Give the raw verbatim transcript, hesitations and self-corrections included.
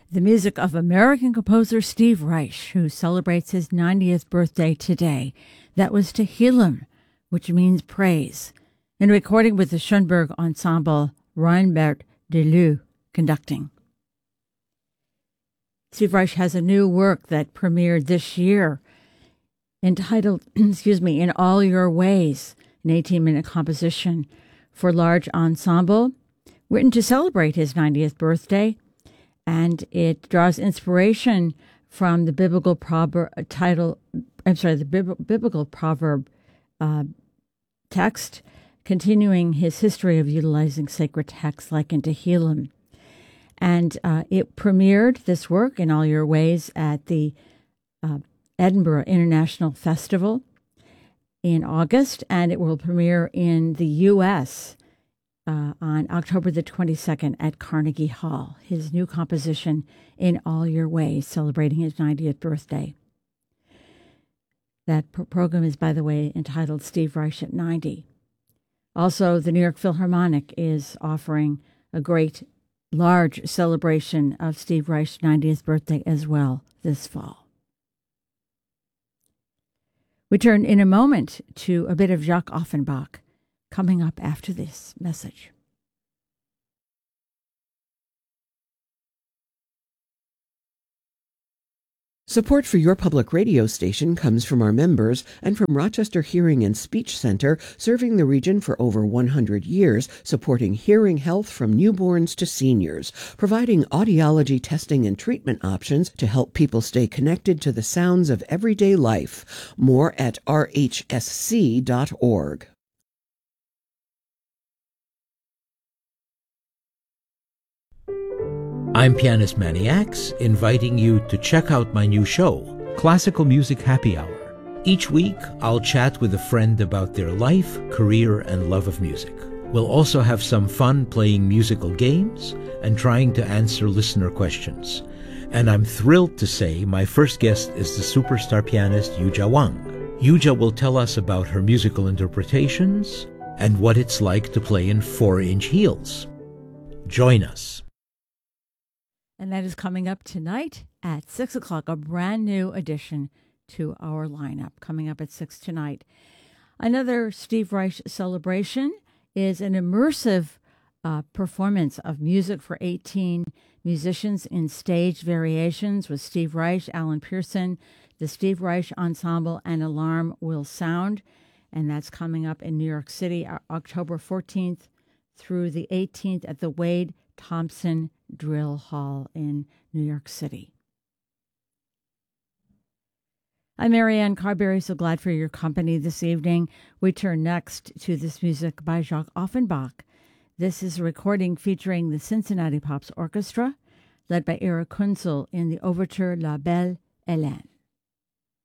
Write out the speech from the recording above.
the music of American composer Steve Reich, who celebrates his ninetieth birthday today. That was Tehillim, which means praise, in a recording with the Schoenberg Ensemble, Reinbert Deleu conducting. Steve Reich has a new work that premiered this year entitled, excuse me, In All Your Ways, an eighteen-minute composition for large ensemble, written to celebrate his ninetieth birthday, and it draws inspiration from the biblical proverb title, I'm sorry, the bib- biblical proverb uh, text, continuing his history of utilizing sacred texts like in Tehillim. And uh, it premiered, this work, In All Your Ways, at the uh, Edinburgh International Festival in August, and it will premiere in the U S uh, on October the twenty-second at Carnegie Hall. His new composition, In All Your Ways, celebrating his ninetieth birthday. That pro- program is, by the way, entitled Steve Reich at ninety. Also, the New York Philharmonic is offering a great large celebration of Steve Reich's ninetieth birthday as well this fall. We turn in a moment to a bit of Jacques Offenbach coming up after this message. Support for your public radio station comes from our members and from Rochester Hearing and Speech Center, serving the region for over one hundred years, supporting hearing health from newborns to seniors, providing audiology testing and treatment options to help people stay connected to the sounds of everyday life. More at r h s c dot org. I'm Pianist Manny Axe, inviting you to check out my new show, Classical Music Happy Hour. Each week, I'll chat with a friend about their life, career, and love of music. We'll also have some fun playing musical games and trying to answer listener questions. And I'm thrilled to say my first guest is the superstar pianist Yuja Wang. Yuja will tell us about her musical interpretations and what it's like to play in four-inch heels. Join us. And that is coming up tonight at six o'clock, a brand new addition to our lineup, coming up at six tonight. Another Steve Reich celebration is an immersive uh, performance of music for eighteen musicians in staged variations with Steve Reich, Alan Pearson, the Steve Reich Ensemble, and Alarm Will Sound. And that's coming up in New York City, October fourteenth through the eighteenth at the Wade Thompson Drill Hall in New York City. I'm Marianne Carberry, so glad for your company this evening. We turn next to this music by Jacques Offenbach. This is a recording featuring the Cincinnati Pops Orchestra, led by Eric Kunzel in the overture La Belle Hélène.